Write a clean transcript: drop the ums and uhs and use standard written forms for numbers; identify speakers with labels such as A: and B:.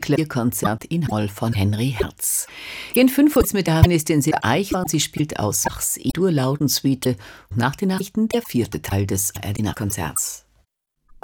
A: Klavierkonzert in Moll von Henry Herz. In 5 Uhr mit der Harmonistin Silvia Eichhorn. Sie spielt aus Bachs E-Dur-Lautensuite. Nach den Nachrichten der 4. Teil des ARD-Konzerts.